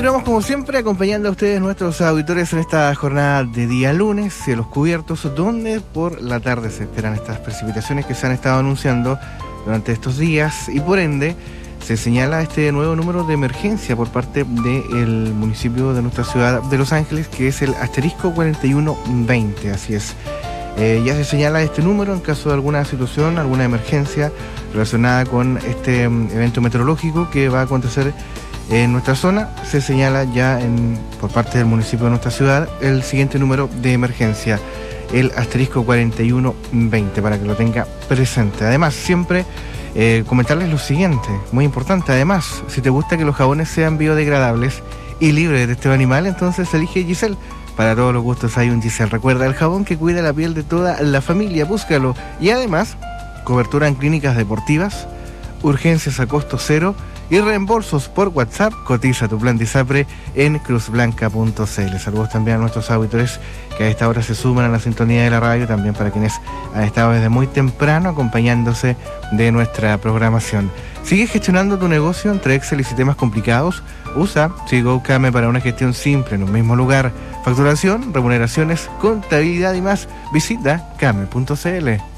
continuamos como siempre acompañando a ustedes, nuestros auditores, en esta jornada de día lunes, cielos cubiertos, donde por la tarde se esperan estas precipitaciones que se han estado anunciando durante estos días y por ende se señala este nuevo número de emergencia por parte del municipio de nuestra ciudad de Los Ángeles, que es el asterisco 4120, así es. Ya se señala este número en caso de alguna situación, alguna emergencia relacionada con este evento meteorológico que va a acontecer en nuestra zona. Se señala ya por parte del municipio de nuestra ciudad el siguiente número de emergencia, el asterisco 4120, para que lo tenga presente. Además, siempre comentarles lo siguiente, muy importante. Además, si te gusta que los jabones sean biodegradables y libres de este animal, entonces elige Giselle. Para todos los gustos hay un Giselle. Recuerda, el jabón que cuida la piel de toda la familia, búscalo. Y además, cobertura en clínicas deportivas, urgencias a costo cero y reembolsos por WhatsApp. Cotiza tu plan Disapre en cruzblanca.cl. Saludos también a nuestros auditores que a esta hora se suman a la sintonía de la radio, también para quienes han estado desde muy temprano acompañándose de nuestra programación. ¿Sigues gestionando tu negocio entre Excel y sistemas complicados? Usa Sigo Kame para una gestión simple en un mismo lugar. Facturación, remuneraciones, contabilidad y más. Visita kame.cl.